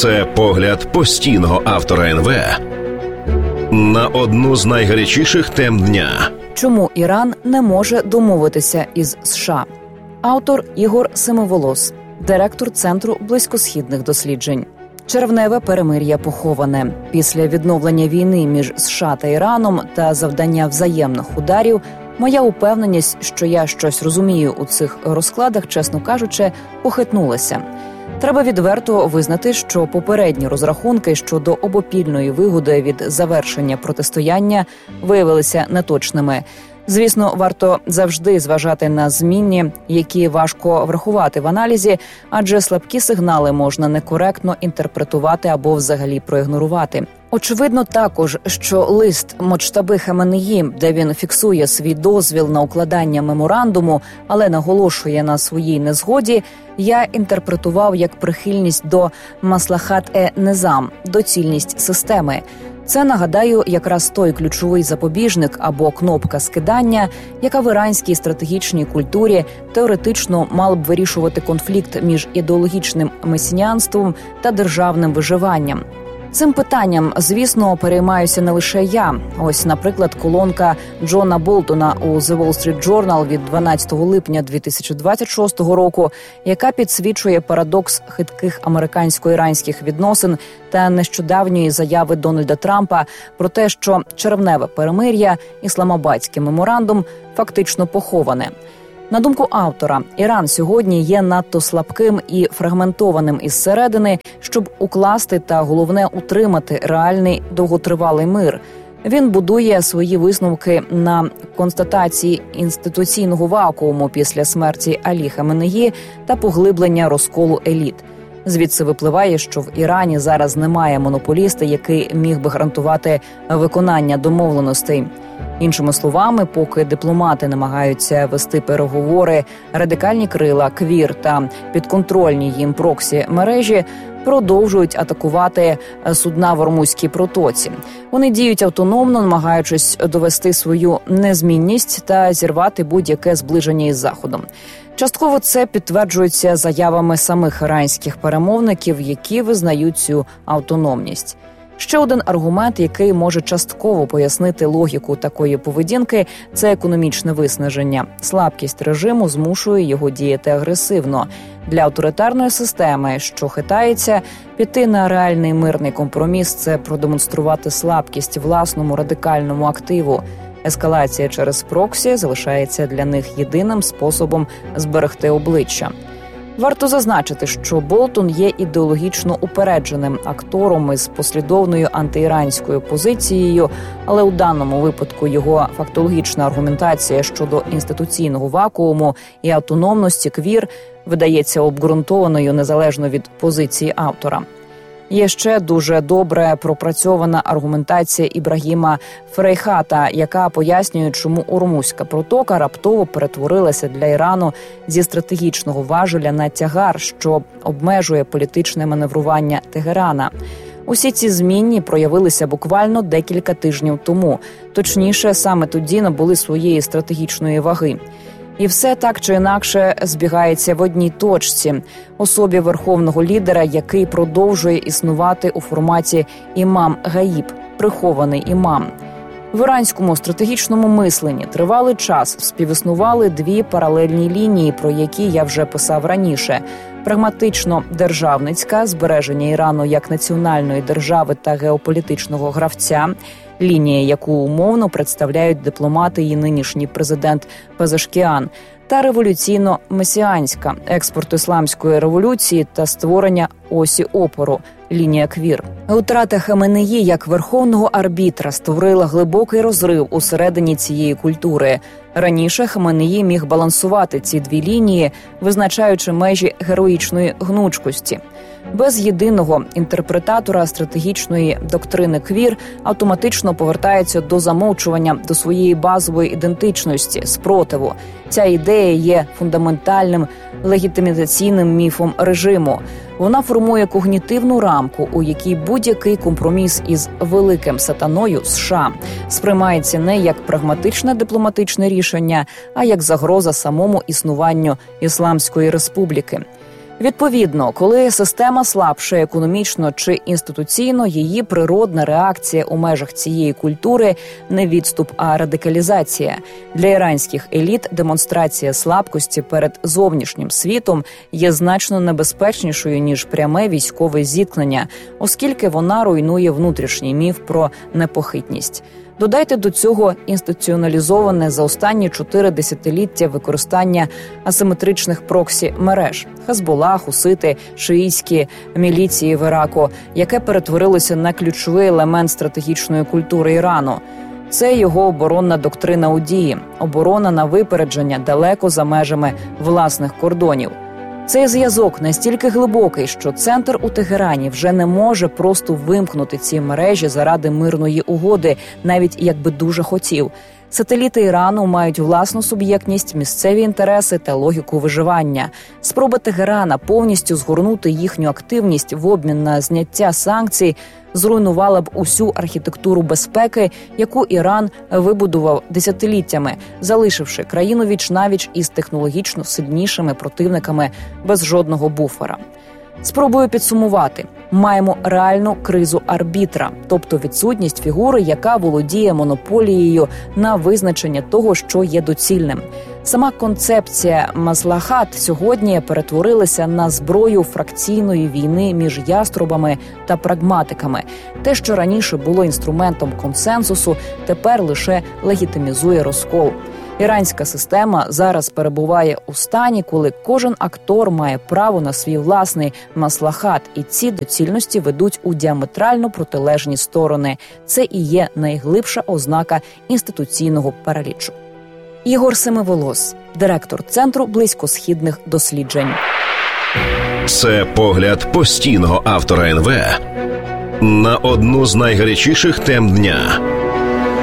Це погляд постійного автора НВ на одну з найгарячіших тем дня. Чому Іран не може домовитися із США? Автор Ігор Семиволос, директор Центру близькосхідних досліджень. Червневе перемир'я поховане. Після відновлення війни між США та Іраном та завдання взаємних ударів, моя упевненість, що я щось розумію у цих розкладах, чесно кажучи, похитнулася. Треба відверто визнати, що попередні розрахунки щодо обопільної вигоди від завершення протистояння виявилися неточними. Звісно, варто завжди зважати на змінні, які важко врахувати в аналізі, адже слабкі сигнали можна некоректно інтерпретувати або взагалі проігнорувати. Очевидно також, що лист Моджтаби Хаменеї, де він фіксує свій дозвіл на укладання меморандуму, але наголошує на своїй незгоді, я інтерпретував як прихильність до маслахат-е-незам, доцільність системи. Це, нагадаю, якраз той ключовий запобіжник або кнопка скидання, яка в іранській стратегічній культурі теоретично мала б вирішувати конфлікт між ідеологічним месіанством та державним виживанням. Цим питанням, звісно, переймаюся не лише я. Ось, наприклад, колонка Джона Болтона у The Wall Street Journal від 12 липня 2026 року, яка підсвічує парадокс хитких американсько-іранських відносин та нещодавньої заяви Дональда Трампа про те, що червневе перемир'я, ісламабадський меморандум фактично поховане. На думку автора, Іран сьогодні є надто слабким і фрагментованим із середини, щоб укласти та, головне, утримати реальний довготривалий мир. Він будує свої висновки на констатації інституційного вакууму після смерті Алі Хаменеї та поглиблення розколу еліт. Звідси випливає, що в Ірані зараз немає монополіста, який міг би гарантувати виконання домовленостей. Іншими словами, поки дипломати намагаються вести переговори, радикальні крила, квір та підконтрольні їм проксі-мережі продовжують атакувати судна в Ормузькій протоці. Вони діють автономно, намагаючись довести свою незмінність та зірвати будь-яке зближення із Заходом. Частково це підтверджується заявами самих іранських перемовників, які визнають цю автономність. Ще один аргумент, який може частково пояснити логіку такої поведінки – це економічне виснаження. Слабкість режиму змушує його діяти агресивно. Для авторитарної системи, що хитається, піти на реальний мирний компроміс – це продемонструвати слабкість власному радикальному активу. Ескалація через проксі залишається для них єдиним способом зберегти обличчя. Варто зазначити, що Болтон є ідеологічно упередженим актором із послідовною антиіранською позицією, але у даному випадку його фактологічна аргументація щодо інституційного вакууму і автономності квір видається обґрунтованою незалежно від позиції автора. Є ще дуже добре пропрацьована аргументація Ібрагіма Ферейхата, яка пояснює, чому Ормузька протока раптово перетворилася для Ірану зі стратегічного важеля на тягар, що обмежує політичне маневрування Тегерана. Усі ці зміни проявилися буквально декілька тижнів тому. Точніше, саме тоді набули своєї стратегічної ваги. І все так чи інакше збігається в одній точці – особі верховного лідера, який продовжує існувати у форматі імам-гаїб – прихований імам. В іранському стратегічному мисленні тривалий час співіснували дві паралельні лінії, про які я вже писав раніше. Прагматично-державницька – збереження Ірану як національної держави та геополітичного гравця – лінія, яку умовно представляють дипломати і нинішній президент Пезешкіан, та революційно-месіанська – експорт ісламської революції та створення осі опору – лінія квір. Утрата Хаменеї як верховного арбітра створила глибокий розрив усередині цієї культури. Раніше Хаменеї міг балансувати ці дві лінії, визначаючи межі героїчної гнучкості. Без єдиного інтерпретатора стратегічної доктрини квір автоматично повертається до замовчування, до своєї базової ідентичності, спротиву. Ця ідея є фундаментальним легітимізаційним міфом режиму. Вона формує когнітивну рамку, у якій будь-який компроміс із великим сатаною США сприймається не як прагматичне дипломатичне рішення, а як загроза самому існуванню Ісламської республіки. Відповідно, коли система слабша економічно чи інституційно, її природна реакція у межах цієї культури – не відступ, а радикалізація. Для іранських еліт демонстрація слабкості перед зовнішнім світом є значно небезпечнішою, ніж пряме військове зіткнення, оскільки вона руйнує внутрішній міф про непохитність. Додайте до цього інституціоналізоване за останні 4 десятиліття використання асиметричних проксі-мереж – Хезболла, хусити, шиїтські міліції в Іраку, яке перетворилося на ключовий елемент стратегічної культури Ірану. Це його оборонна доктрина у дії, оборона на випередження далеко за межами власних кордонів. Цей зв'язок настільки глибокий, що центр у Тегерані вже не може просто вимкнути ці мережі заради мирної угоди, навіть якби дуже хотів. Сателіти Ірану мають власну суб'єктність, місцеві інтереси та логіку виживання. Спроба Тегерана повністю згорнути їхню активність в обмін на зняття санкцій зруйнувала б усю архітектуру безпеки, яку Іран вибудував десятиліттями, залишивши країну віч-навіч із технологічно сильнішими противниками без жодного буфера. Спробую підсумувати. Маємо реальну кризу арбітра, тобто відсутність фігури, яка володіє монополією на визначення того, що є доцільним. Сама концепція маслахат сьогодні перетворилася на зброю фракційної війни між яструбами та прагматиками. Те, що раніше було інструментом консенсусу, тепер лише легітимізує розкол. Іранська система зараз перебуває у стані, коли кожен актор має право на свій власний маслахат, і ці доцільності ведуть у діаметрально протилежні сторони. Це і є найглибша ознака інституційного паралічу. Ігор Семиволос, директор Центру близькосхідних досліджень. Це погляд постійного автора НВ на одну з найгарячіших тем дня.